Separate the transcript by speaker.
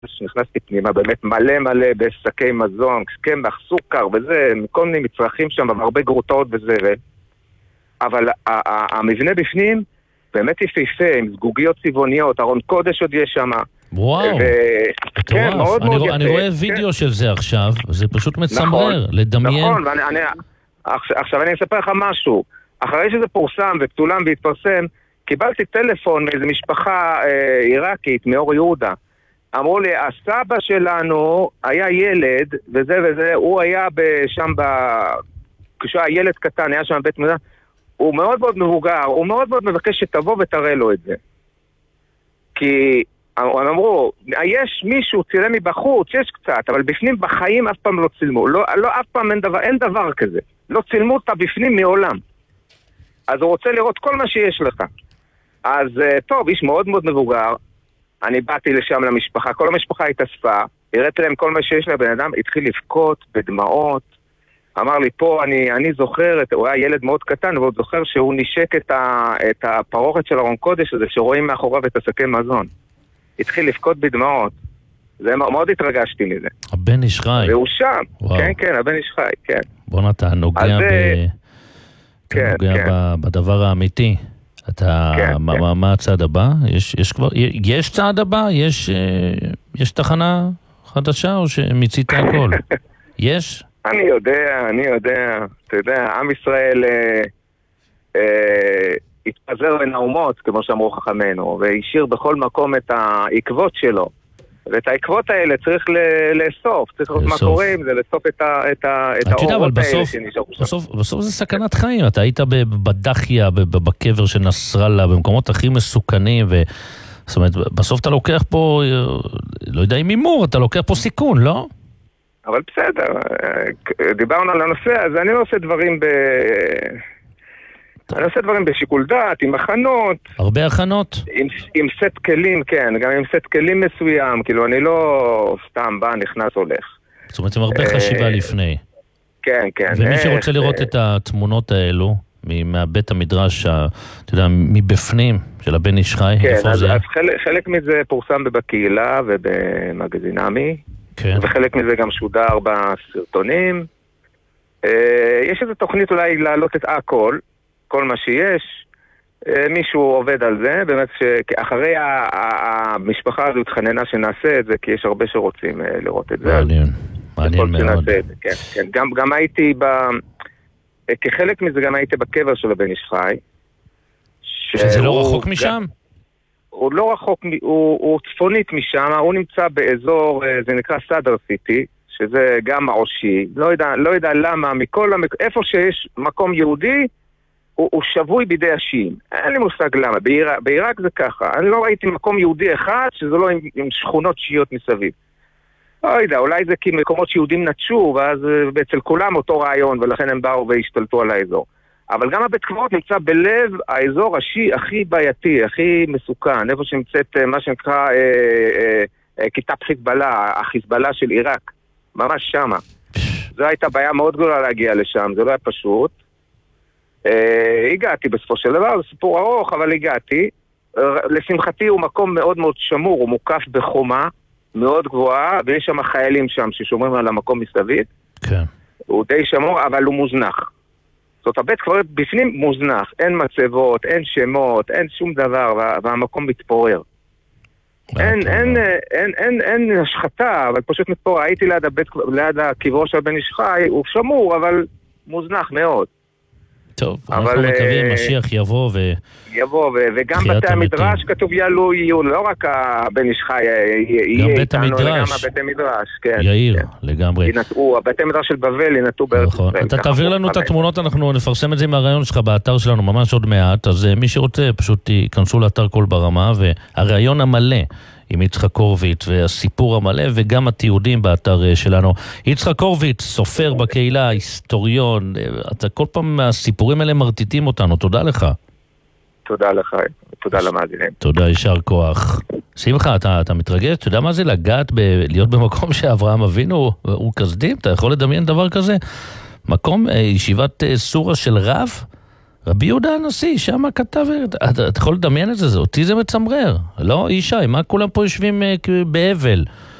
Speaker 1: נכנסתי פנימה, באמת מלא מלא בשקי מזון, קמח, סוכר וזה, כל מיני מצרכים שם, והרבה גרוטאות וזה, אבל המבנה בפנים באמת יפהפה, עם זגוגיות צבעוניות, ארון קודש עוד יש שם.
Speaker 2: וואו,
Speaker 1: כן, מאוד מאוד יפה.
Speaker 2: אני רואה וידאו של זה עכשיו, זה פשוט מצמרר, לדמיין.
Speaker 1: נכון, עכשיו אני אספר לך משהו. אחרי שזה פורסם וצולם והתפרסם, קיבלתי טלפון מאיזו משפחה עיראקית, מאור יהודה. אמרו לי, הסבא שלנו היה ילד, וזה וזה, הוא היה שם כשהוא היה ילד קטן, היה שם בית מדע, הוא מאוד מאוד מבוגר, הוא מאוד מאוד מבקש שתבוא ותראה לו את זה. כי הם אמרו, יש מישהו צילם מבחוץ, יש קצת, אבל בפנים בחיים אף פעם לא צילמו. לא אף פעם אין דבר כזה. לא צילמו אותה בפנים מעולם. אז הוא רוצה לראות כל מה שיש לך. אז טוב, איש מאוד מאוד מבוגר, אני באתי לשם למשפחה, כל המשפחה התאספה, הראיתי להם כל מה שיש לבן אדם, התחיל לבכות בדמעות, אמר לי פה, אני זוכר, הוא היה ילד מאוד קטן, והוא זוכר שהוא נשק את הפרוכת של ארון קודש הזה, שרואים מאחוריו את השקי מזון. התחיל לבכות בדמעות. זה מאוד התרגשתי מזה.
Speaker 2: הבן איש חי.
Speaker 1: והוא שם. וואו. כן, הבן איש חי, כן.
Speaker 2: בוא נתן, נוגע בדבר האמיתי. מה הצעד הבא? יש צעד הבא? יש תחנה חדשה או שמיצית הכל? יש?
Speaker 1: אני יודע. אתה יודע, עם ישראל התפזר בין האומות, כמו שאמרו חכמינו, והשאיר בכל מקום את העקבות שלו. ואת העקבות האלה צריך לאסוף, צריך לראות מה קורה עם זה, לאסוף את האורות האלה שנשארו שם.
Speaker 2: בסוף זה סכנת חיים, אתה היית בדחיה, בקבר של נסראללה, במקומות הכי מסוכנים, זאת אומרת, בסוף אתה לוקח פה, לא יודע אם אימור, אתה לוקח פה סיכון, לא?
Speaker 1: אבל בסדר, דיברנו על הנושא, אז אני לא עושה דברים אני עושה דברים בשיקול דעת, עם הכנות.
Speaker 2: הרבה הכנות?
Speaker 1: עם סט כלים, כן, גם עם סט כלים מסוים, כאילו אני לא סתם בא, נכנס, הולך.
Speaker 2: זאת אומרת, עם הרבה חשיבה לפני.
Speaker 1: כן.
Speaker 2: ומי שרוצה לראות את התמונות האלו, מהבית המדרש, אתה יודע, מבפנים, של הבן איש חי,
Speaker 1: איפה זה? אז חלק מזה פורסם בקהילה ובמגזין עמי, וחלק מזה גם שודר בסרטונים. יש איזו תוכנית אולי להעלות את הכל, כל מה שיש, מישהו עובד על זה, באמת שאחרי המשפחה הזו התחננה שנעשה את זה, כי יש הרבה שרוצים לראות את זה.
Speaker 2: מעניין מאוד.
Speaker 1: כן. גם הייתי, כחלק מזה גם הייתי בקבר של הבן איש חי.
Speaker 2: שזה לא רחוק משם?
Speaker 1: הוא לא רחוק, הוא צפונית משם, הוא נמצא באזור, זה נקרא סאדר סיטי, שזה גם עושי, לא יודע למה, איפה שיש מקום יהודי, הוא שבוי בידי השיעים. אין לי מושג למה. בעיראק זה ככה. אני לא ראיתי מקום יהודי אחד שזה לא עם שכונות שיעיות מסביב. לא יודע, אולי זה כי מקומות שיהודים נטשו, ואז אצל כולם אותו רעיון, ולכן הם באו והשתלטו על האזור. אבל גם הבית קברות נמצא בלב האזור השיעי הכי בעייתי, הכי מסוכן, איפה שנמצאת מה שנקרא כיתת חיזבאללה, החיזבאללה של עיראק. ממש שמה. זו הייתה בעיה מאוד גדולה להגיע לשם, זה לא היה פשוט. הגעתי בסופו של דבר, זה סיפור ארוך, אבל הגעתי. לשמחתי הוא מקום מאוד מאוד שמור, הוא מוקף בחומה מאוד גבוהה, ויש שם חיילים שם ששומרים על המקום מסביב.
Speaker 2: כן. הוא
Speaker 1: די שמור, אבל הוא מוזנח. זאת הבית קברות בפנים מוזנח, אין מצבות, אין שמות, אין שום דבר, והמקום מתפורר. אין השחתה, אבל פשוט מתפורר. הייתי ליד הקברו של בן איש חי, הוא שמור, אבל מוזנח מאוד.
Speaker 2: טוב, אנחנו מקווים, משיח יבוא
Speaker 1: וגם בתי המדרש כתוב יהיו, לא רק הבן איש חי יהיה איתנו, גם בתי המדרש,
Speaker 2: יאיר, לגמרי.
Speaker 1: בתי המדרש של בבל ינטו בארץ ישראל.
Speaker 2: אתה תעביר לנו את התמונות, אנחנו נפרסם את זה עם הרעיון שלך באתר שלנו ממש עוד מעט, אז מי שרוצה פשוט ייכנסו לאתר כל ברמה, והרעיון המלא עם יצחק הורוביץ והסיפור המלא וגם התיעודים באתר שלנו. יצחק הורוביץ, סופר בקהילה, היסטוריון, אתה כל פעם מהסיפורים האלה מרטיטים אותנו, תודה לך.
Speaker 1: תודה לך, תודה למאזינים.
Speaker 2: תודה, יישר כוח. שמחה, אתה מתרגש? אתה יודע מה זה לגעת להיות במקום שאברהם אבינו הוא כסדים? אתה יכול לדמיין דבר כזה? מקום, ישיבת סורה של רב? רבי יהודה הנשיא, שם כתב, אתה יכול לדמיין את זה, אותי זה מצמרר, לא? ישי, מה כולם פה יושבים באבל?